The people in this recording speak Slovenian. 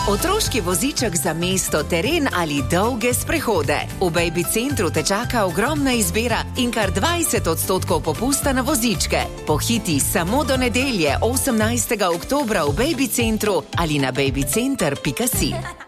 Otroški voziček za mesto, teren ali dolge sprehode. V Baby Centru te čaka ogromna izbira in kar 20% popusta na vozičke. Pohiti samo do nedelje 18. oktobra v Baby Centru ali na babycenter.si.